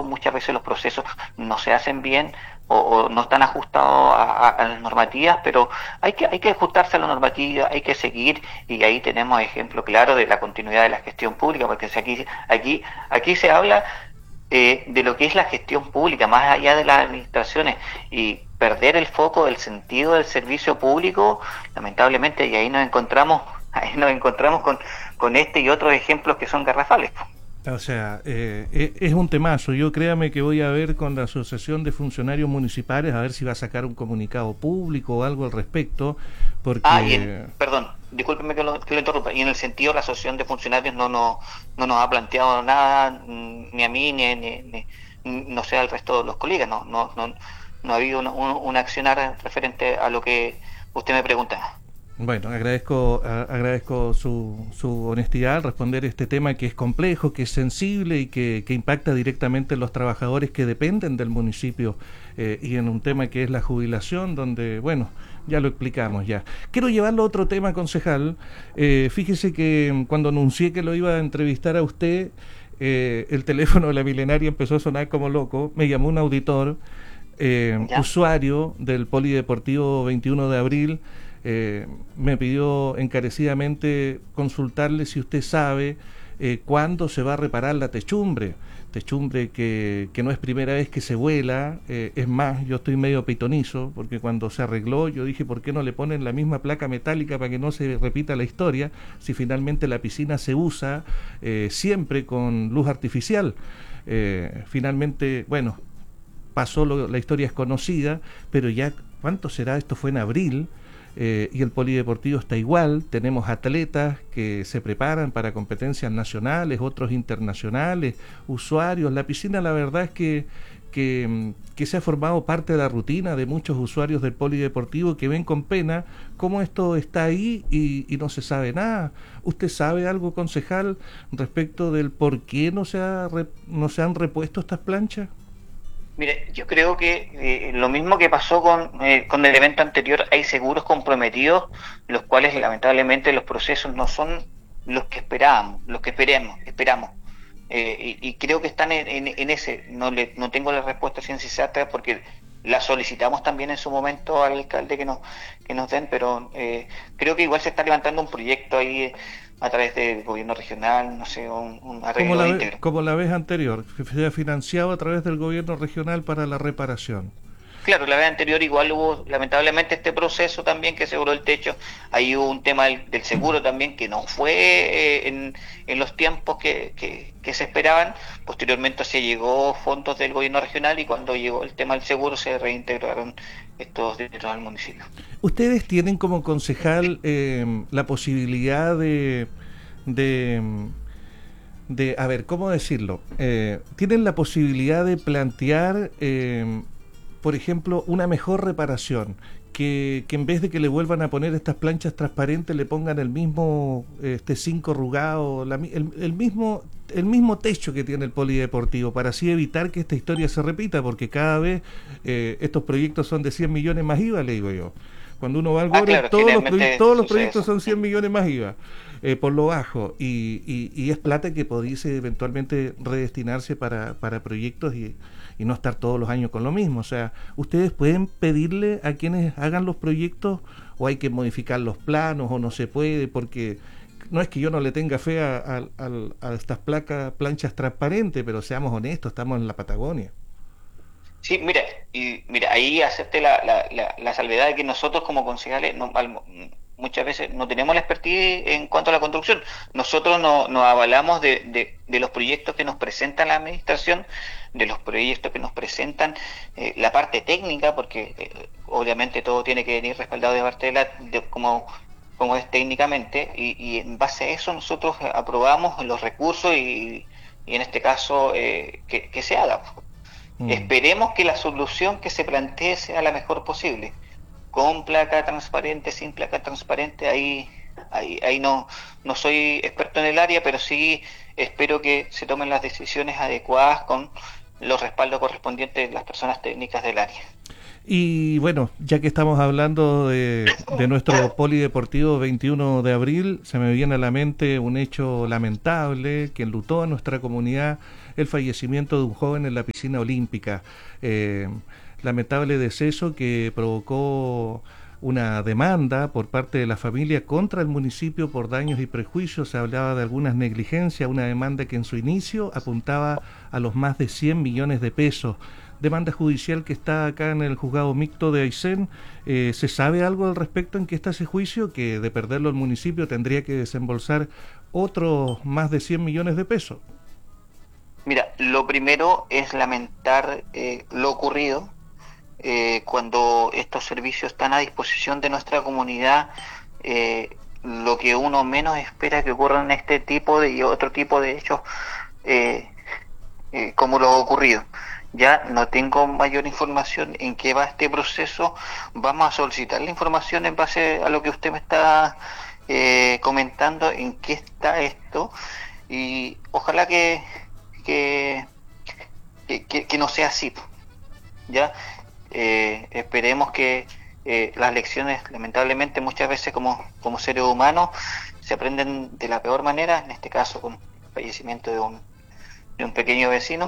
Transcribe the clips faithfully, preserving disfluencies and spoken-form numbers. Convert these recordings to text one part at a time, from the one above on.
claro, muchas veces los procesos no se hacen bien o, o no están ajustados a, a, a las normativas, pero hay que hay que ajustarse a la normativa, hay que seguir, y ahí tenemos ejemplo claro de la continuidad de la gestión pública, porque si aquí aquí aquí se habla eh, de lo que es la gestión pública, más allá de las administraciones, y perder el foco del sentido del servicio público, lamentablemente, y ahí nos encontramos, ahí nos encontramos con, con este y otros ejemplos que son garrafales. O sea, eh, e- es un temazo. Yo créame que voy a ver con la Asociación de Funcionarios Municipales a ver si va a sacar un comunicado público o algo al respecto, Ah, y en, porque perdón, discúlpeme que lo, que lo interrumpa, y en el sentido la asociación de funcionarios no, no, no nos ha planteado nada, mm, ni a mí, ni, ni, ni- no sé, al resto de los colegas, no, no, no, no ha habido un, un, un accionar referente a lo que usted me preguntaba. bueno, agradezco, a- agradezco su, su honestidad al responder este tema que es complejo, que es sensible y que, que impacta directamente en los trabajadores que dependen del municipio, eh, y en un tema que es la jubilación, donde, bueno, ya lo explicamos ya. Quiero llevarlo a otro tema, concejal. Eh, fíjese que mm, cuando anuncié que lo iba a entrevistar a usted, eh, el teléfono de la milenaria empezó a sonar como loco. Me llamó un auditor, eh, ¿Ya? usuario del Polideportivo veintiuno de abril. Eh, me pidió encarecidamente consultarle si usted sabe eh, cuándo se va a reparar la techumbre. Techumbre que, que no es primera vez que se vuela, eh, es más, yo estoy medio pitonizo, porque cuando se arregló yo dije, ¿por qué no le ponen la misma placa metálica para que no se repita la historia? Si finalmente la piscina se usa eh, siempre con luz artificial. Eh, finalmente, bueno, pasó, lo, la historia es conocida, pero ya, ¿cuánto será? Esto fue en abril, eh, y el polideportivo está igual. Tenemos atletas que se preparan para competencias nacionales, otros internacionales, usuarios. La piscina, la verdad es que, que, que se ha formado parte de la rutina de muchos usuarios del polideportivo que ven con pena cómo esto está ahí y, y no se sabe nada. ¿Usted sabe algo, concejal, respecto del por qué no se, ha, no se han repuesto estas planchas? Mire, yo creo que eh, lo mismo que pasó con, eh, con el evento anterior, hay seguros comprometidos, los cuales lamentablemente los procesos no son los que esperábamos, los que esperemos, esperamos. Eh, y, y creo que están en, en, en ese, no le, no tengo la respuesta ciencia exacta porque la solicitamos también en su momento al alcalde que nos, que nos den, pero eh, creo que igual se está levantando un proyecto ahí eh, a través del gobierno regional, no sé, un, un Como arreglo la, ve- íntegro. como la vez anterior, que se ha financiado a través del gobierno regional para la reparación. Claro, la vez anterior igual hubo lamentablemente este proceso también que aseguró el techo, ahí hubo un tema del, del seguro también que no fue eh, en, en los tiempos que, que, que se esperaban. Posteriormente se llegó fondos del gobierno regional y cuando llegó el tema del seguro se reintegraron estos dineros al municipio. ¿Ustedes tienen como concejal eh, la posibilidad de, de, de, a ver, ¿cómo decirlo? Eh, ¿Tienen la posibilidad de plantear, eh, por ejemplo, una mejor reparación? Que, que en vez de que le vuelvan a poner estas planchas transparentes, le pongan el mismo este zinc arrugado, la, el, el mismo el mismo techo que tiene el polideportivo, para así evitar que esta historia se repita, porque cada vez eh, estos proyectos son de cien millones más I V A, le digo yo. Cuando uno va al Ah, Gore, claro, todos los, proye- generalmente todos los sucede proyectos eso. son cien millones más I V A, eh, por lo bajo, y, y, y es plata que pudiese eventualmente redestinarse para, para proyectos y, y no estar todos los años con lo mismo. O sea, ¿ustedes pueden pedirle a quienes hagan los proyectos o hay que modificar los planos o no se puede? Porque no es que yo no le tenga fe a, a, a, a estas placas, planchas transparentes, pero seamos honestos, estamos en la Patagonia. Sí, mira, y mira, ahí acepté la, la, la, la salvedad de que nosotros como concejales no, al- muchas veces no tenemos la expertise en cuanto a la construcción. Nosotros no- nos avalamos de, de, de los proyectos que nos presenta la administración, de los proyectos que nos presentan eh, la parte técnica, porque eh, obviamente todo tiene que venir respaldado de parte de la, de, como, como es técnicamente, y, y en base a eso nosotros aprobamos los recursos y, y en este caso eh, que, que se haga. Mm. Esperemos que la solución que se plantee sea la mejor posible. Con placa transparente, sin placa transparente, ahí, ahí, ahí no, no soy experto en el área, pero sí espero que se tomen las decisiones adecuadas con los respaldos correspondientes de las personas técnicas del área. Y bueno, ya que estamos hablando de, de nuestro polideportivo veintiuno de abril, se me viene a la mente un hecho lamentable que enlutó a nuestra comunidad, el fallecimiento de un joven en la piscina olímpica. Eh, lamentable deceso que provocó una demanda por parte de la familia contra el municipio por daños y prejuicios. Se hablaba de algunas negligencias, una demanda que en su inicio apuntaba a los más de cien millones de pesos. Demanda judicial que está acá en el juzgado mixto de Aysén. Eh, ¿Se sabe algo al respecto en qué está ese juicio? Que de perderlo el municipio tendría que desembolsar otros más de cien millones de pesos. Mira, lo primero es lamentar eh, lo ocurrido. Eh, cuando estos servicios están a disposición de nuestra comunidad, eh, lo que uno menos espera que ocurran este tipo de y otro tipo de hechos eh, eh, como lo ha ocurrido. Ya no tengo mayor información en qué va este proceso. Vamos a solicitar la información en base a lo que usted me está eh, comentando, en qué está esto, y ojalá que que, que, que no sea así, ¿ya? Eh, esperemos que eh, las lecciones, lamentablemente muchas veces como, como seres humanos, se aprenden de la peor manera, en este caso con el fallecimiento de un, de un pequeño vecino,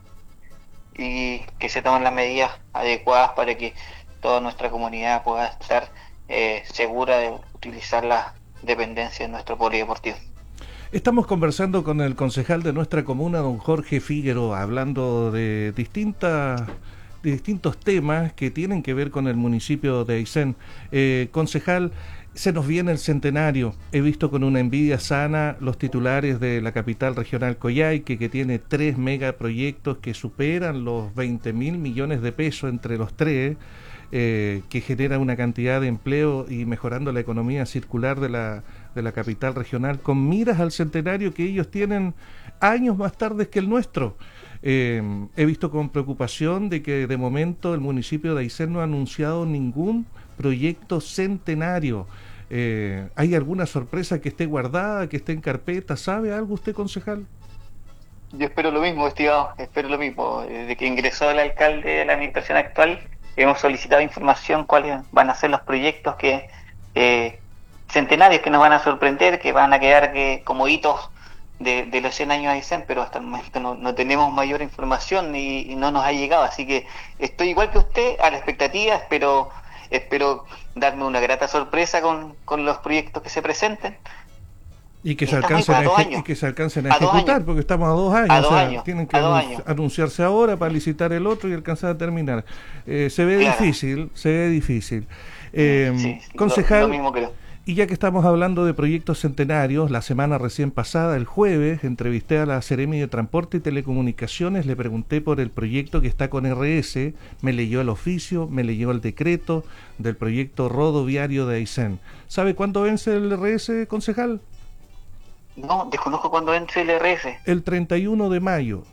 y que se tomen las medidas adecuadas para que toda nuestra comunidad pueda estar eh, segura de utilizar las dependencias de nuestro polideportivo. Estamos conversando con el concejal de nuestra comuna, don Jorge Figueroa, hablando de distintas... de distintos temas que tienen que ver con el municipio de Aysén. Eh, concejal, se nos viene el centenario. He visto con una envidia sana los titulares de la capital regional Coyhaique, que tiene tres megaproyectos que superan los veinte mil millones de pesos entre los tres, eh, que genera una cantidad de empleo y mejorando la economía circular de la, de la capital regional, con miras al centenario que ellos tienen años más tarde que el nuestro. Eh, he visto con preocupación de que de momento el municipio de Aysén no ha anunciado ningún proyecto centenario. Eh, ¿Hay alguna sorpresa que esté guardada, que esté en carpeta? ¿Sabe algo usted, concejal? Yo espero lo mismo, estimado, espero lo mismo. Desde que ingresó el alcalde de la administración actual, hemos solicitado información cuáles van a ser los proyectos que eh, centenarios que nos van a sorprender, que van a quedar que, como hitos De, de los cien años de Aysén, pero hasta el momento no, no tenemos mayor información y, y no nos ha llegado, así que estoy igual que usted a la expectativa, espero espero darme una grata sorpresa con, con los proyectos que se presenten y que, y se, alcancen a eje- y que se alcancen a, a ejecutar, porque estamos a dos años, a dos o sea, años tienen que anun- años. anunciarse ahora para licitar el otro y alcanzar a terminar. Eh, se ve claro. difícil, se ve difícil. Eh, sí, concejal, lo, lo mismo creo. Y ya que estamos hablando de proyectos centenarios, la semana recién pasada, el jueves, entrevisté a la Seremi de Transporte y Telecomunicaciones, le pregunté por el proyecto que está con R S, me leyó el oficio, me leyó el decreto del proyecto rodoviario de Aysén. ¿Sabe cuándo vence el R S, concejal? No, desconozco cuándo vence el R S. El treinta y uno de mayo.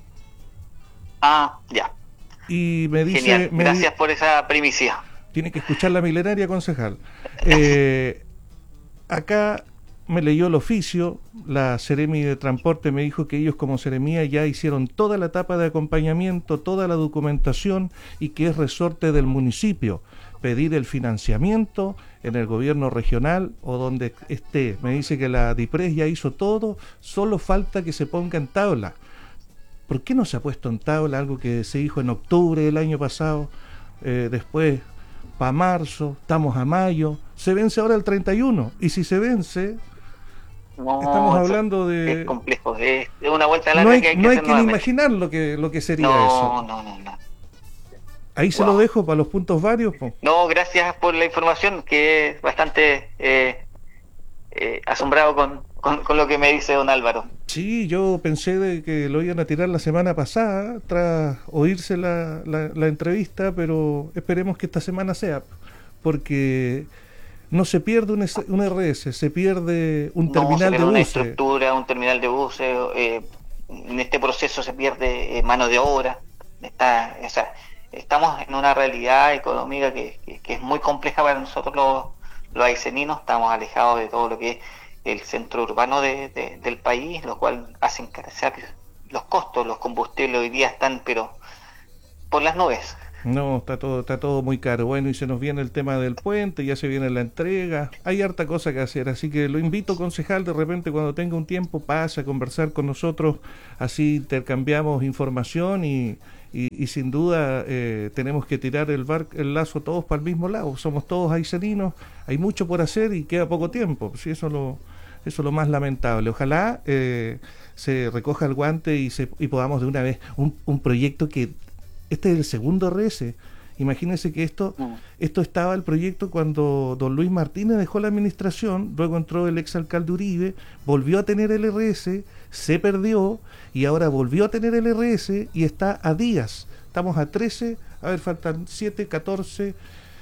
Ah, ya. Y me dice... Genial, me gracias di- por esa primicia. Tiene que escuchar la milenaria, concejal. Eh... Acá me leyó el oficio, la Seremi de Transporte me dijo que ellos como Seremía ya hicieron toda la etapa de acompañamiento, toda la documentación y que es resorte del municipio pedir el financiamiento en el gobierno regional o donde esté. Me dice que la DIPRES ya hizo todo, solo falta que se ponga en tabla. ¿Por qué no se ha puesto en tabla algo que se dijo en octubre del año pasado? Eh, después... para marzo, estamos a mayo, se vence ahora el treinta y uno, y si se vence, no, estamos hablando de... Es complejo, es una vuelta larga no hay, que hay que no hay hacer que ni nuevamente. imaginar lo que, lo que sería no, eso. No, no, no. Ahí se wow. lo dejo para los puntos varios. Po. No, gracias por la información, que es bastante eh, eh, asombrado con, con, con lo que me dice don Álvaro. Sí, yo pensé de que lo iban a tirar la semana pasada, tras oírse la, la, la entrevista, pero esperemos que esta semana sea, porque no se pierde un, un R S, se pierde un no, terminal se pierde de una buses. estructura, un terminal de buses, eh, en este proceso se pierde eh, mano de obra, está, o sea, estamos en una realidad económica que, que, que es muy compleja para nosotros los, los ayseninos, estamos alejados de todo lo que es el centro urbano de, de, del país, lo cual hace encarecer los costos, los combustibles hoy día están pero por las nubes, No, está todo, está todo muy caro. Bueno, y se nos viene el tema del puente, ya se viene la entrega. Hay harta cosa que hacer, así que lo invito, concejal, de repente cuando tenga un tiempo pase a conversar con nosotros, así intercambiamos información y, y, y sin duda eh, tenemos que tirar el, bar, el lazo todos para el mismo lado. Somos todos aiceninos, hay mucho por hacer y queda poco tiempo. Sí, eso lo, eso es lo más lamentable. Ojalá eh, se recoja el guante y, se, y podamos de una vez un, un proyecto que... Este es el segundo R S. Imagínense que esto, mm. esto estaba el proyecto cuando don Luis Martínez dejó la administración, luego entró el exalcalde Uribe, volvió a tener el R S, se perdió y ahora volvió a tener el R S y está a días. Estamos a trece, a ver, faltan siete, catorce,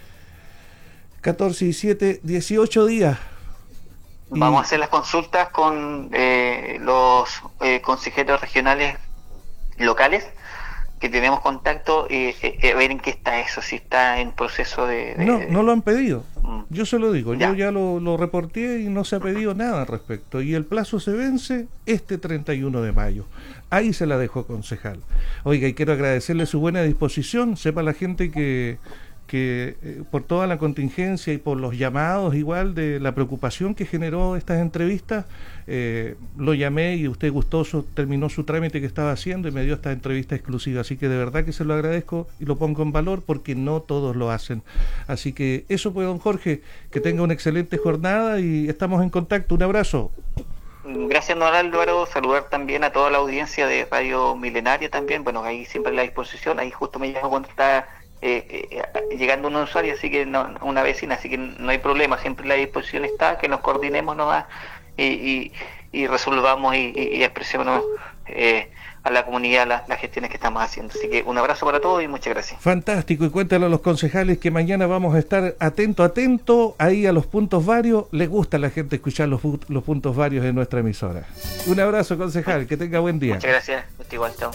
catorce y siete, dieciocho días. Vamos y... a hacer las consultas con eh, los eh, consejeros regionales locales que tenemos contacto y eh, eh, ver en qué está eso, si está en proceso de... de no, no lo han pedido, mm. yo se lo digo, ya. yo ya lo, lo reporté y no se ha pedido nada al respecto, y el plazo se vence este treinta y uno de mayo, ahí se la dejó, concejal. Oiga, y quiero agradecerle su buena disposición, sepa la gente que... que eh, por toda la contingencia y por los llamados igual de la preocupación que generó estas entrevistas, eh, lo llamé y usted gustoso terminó su trámite que estaba haciendo y me dio esta entrevista exclusiva, así que de verdad que se lo agradezco y lo pongo en valor porque no todos lo hacen. Así que eso pues, don Jorge, que tenga una excelente jornada y estamos en contacto. Un abrazo. Gracias, don Álvaro. Saludar también a toda la audiencia de Radio Milenaria también, bueno, ahí siempre a la disposición, ahí justo me llamo cuando está Eh, eh, llegando un usuario, así que no, una vecina, así que no hay problema, siempre la disposición está, que nos coordinemos nomás y, y, y resolvamos y, y, y expresemos eh, a la comunidad las, las gestiones que estamos haciendo. Así que un abrazo para todos y muchas gracias. Fantástico, y cuéntale a los concejales que mañana vamos a estar atento, atento ahí a los puntos varios. Les gusta a la gente escuchar los, los puntos varios de nuestra emisora. Un abrazo, concejal, que tenga buen día. Muchas gracias, igual, chao.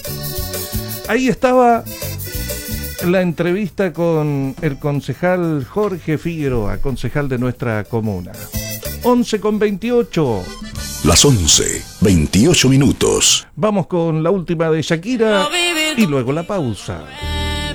Ahí estaba la entrevista con el concejal Jorge Figueroa, concejal de nuestra comuna. once con veintiocho. Las once, veintiocho minutos. Vamos con la última de Shakira y luego la pausa.